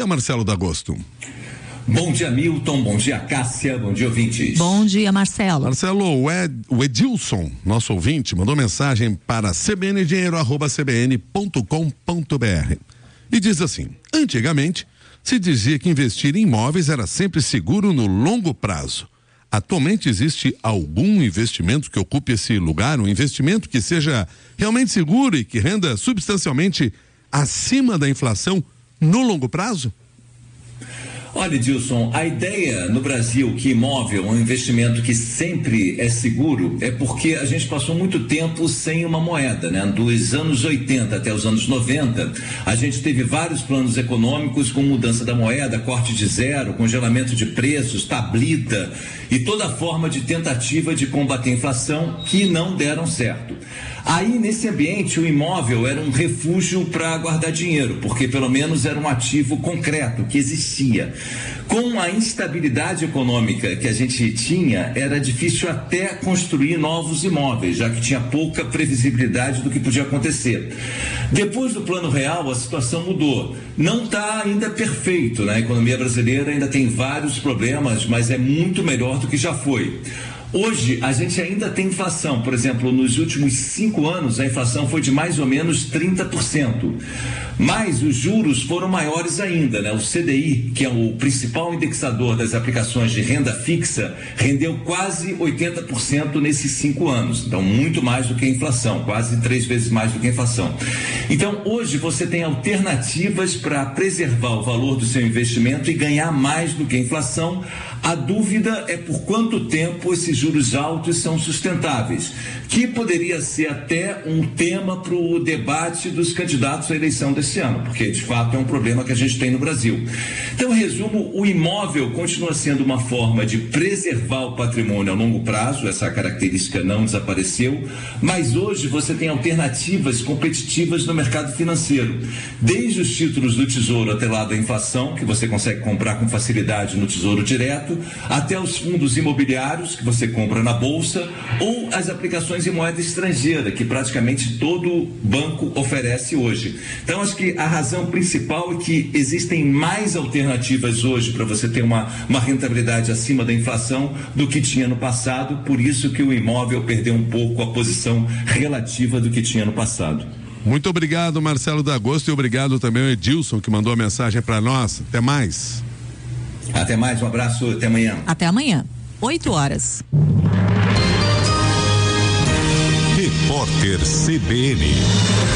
dia, Marcelo D'Agosto. Bom dia, Milton. Bom dia, Cássia. Bom dia, ouvintes. Bom dia, Marcelo. Marcelo, o Edilson, nosso ouvinte, mandou mensagem para cbndinheiro@cbn.com.br e diz assim: antigamente se dizia que investir em imóveis era sempre seguro no longo prazo. Atualmente existe algum investimento que ocupe esse lugar, um investimento que seja realmente seguro e que renda substancialmente acima da inflação no longo prazo? Olha, Edilson, a ideia no Brasil que imóvel é um investimento que sempre é seguro é porque a gente passou muito tempo sem uma moeda, né? Dos anos 80 até os anos 90, a gente teve vários planos econômicos com mudança da moeda, corte de zero, congelamento de preços, tablita e toda forma de tentativa de combater a inflação que não deram certo. Aí, nesse ambiente, o imóvel era um refúgio para guardar dinheiro, porque pelo menos era um ativo concreto, que existia. Com a instabilidade econômica que a gente tinha, era difícil até construir novos imóveis, já que tinha pouca previsibilidade do que podia acontecer. Depois do Plano Real, a situação mudou. Não está ainda perfeito, né? A economia brasileira ainda tem vários problemas, mas é muito melhor do que já foi. Hoje, a gente ainda tem inflação. Por exemplo, nos últimos 5 anos, a inflação foi de mais ou menos 30%. Mas os juros foram maiores ainda, né? O CDI, que é o principal indexador das aplicações de renda fixa, rendeu quase 80% nesses 5 anos. Então, muito mais do que a inflação, quase 3 vezes mais do que a inflação. Então, hoje você tem alternativas para preservar o valor do seu investimento e ganhar mais do que a inflação. A dúvida é por quanto tempo esses juros altos são sustentáveis, que poderia ser até um tema para o debate dos candidatos à eleição desse ano, porque de fato é um problema que a gente tem no Brasil. Então, em resumo, o imóvel continua sendo uma forma de preservar o patrimônio a longo prazo, essa característica não desapareceu, mas hoje você tem alternativas competitivas no mercado financeiro, desde os títulos do Tesouro atrelado à inflação, que você consegue comprar com facilidade no Tesouro Direto, até os fundos imobiliários que você compra na bolsa, ou as aplicações em moeda estrangeira que praticamente todo banco oferece hoje. Então, acho que a razão principal é que existem mais alternativas hoje para você ter uma rentabilidade acima da inflação do que tinha no passado, por isso que o imóvel perdeu um pouco a posição relativa do que tinha no passado. Muito obrigado, Marcelo D'Agosto, e obrigado também ao Edilson, que mandou a mensagem para nós. Até mais. Até mais, um abraço, até amanhã. Até amanhã, 8h. Repórter CBN.